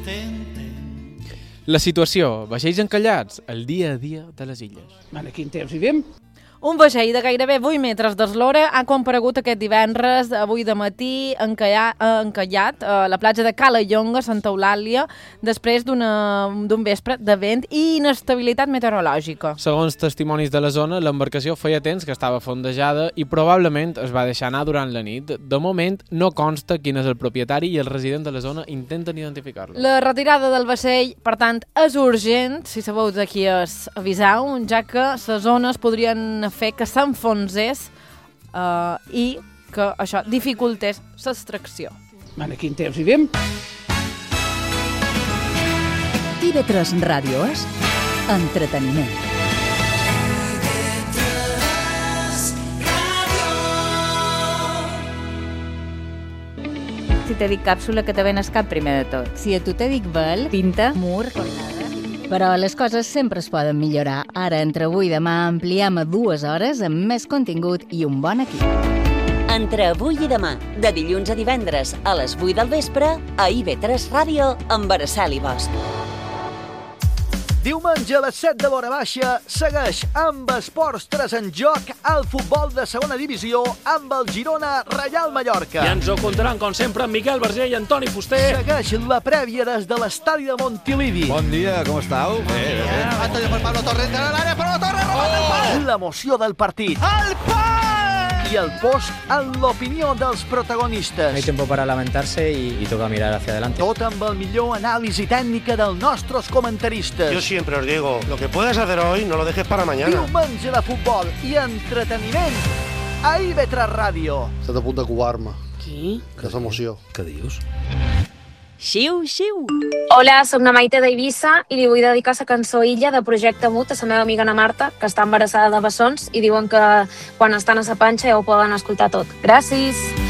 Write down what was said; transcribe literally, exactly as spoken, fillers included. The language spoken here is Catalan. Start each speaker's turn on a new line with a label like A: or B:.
A: La situació, vaixells encallats, el dia a dia de les illes.
B: En quin temps vivim?
C: Un vaixell de gairebé vuit metres d'eslora ha comparegut aquest divendres, avui de matí, encallat, encallat a la platja de Cala Llonga, Santa Eulàlia, després d'un vespre de vent i inestabilitat meteorològica.
A: Segons testimonis de la zona, l'embarcació feia temps que estava fondejada i probablement es va deixar anar durant la nit. De moment, no consta quin és el propietari i els residents de la zona intenten identificar-lo.
C: La retirada del vaixell, per tant, és urgent, si sabeu de qui és, aviseu, ja que les zones podrien fer que s'enfonsés eh, i que això dificultés l'extracció.
B: En quin temps vivim?
D: I ve tres Ràdio és entreteniment.
E: Si te dic càpsula, que te ven el cap primer de tot.
D: Si a tu te dic vel,
E: Tinta,
D: mur, però les coses sempre es poden millorar. Ara, entre avui i demà, ampliem a dues hores amb més contingut i un bon equip.
F: Entre avui i demà, de dilluns a divendres a les vuit del vespre, a I V tres Ràdio, amb Araceli Bosch.
G: Diumenge a les set de l'hora baixa segueix amb Esports tres en joc el futbol de segona divisió amb el Girona Reial Mallorca.
H: I ens ho contaran, com sempre, amb Miquel Verger i Antoni Fuster.
G: Segueix la prèvia des de l'estadi de Montilivi.
I: Bon dia, com estàu?
G: Bé, bé. Antonio per Pablo Torres de l'àrea, però Torres remata el pal! L'emoció del partit. El pal! I el post en l'opinió dels protagonistes.
J: No hay tiempo para lamentarse y, y toca mirar hacia adelante.
G: Tot amb el millor anàlisi tècnica dels nostres comentaristes.
K: Yo siempre os digo, lo que puedes hacer hoy no lo dejes para mañana.
G: Diumenge de futbol i entreteniment a I V tres Ràdio.
L: Estàs a punt de covar-me.
E: Qui?
L: Que és emoció.
I: Què dius?
F: Xiu, xiu.
M: Hola, soc na Maite d'Eivissa i li vull dedicar la cançó Illa de Projecte Mut a la meva amiga Ana Marta, que està embarassada de bessons i diuen que quan estan a la panxa ja ho poden escoltar tot. Gràcies!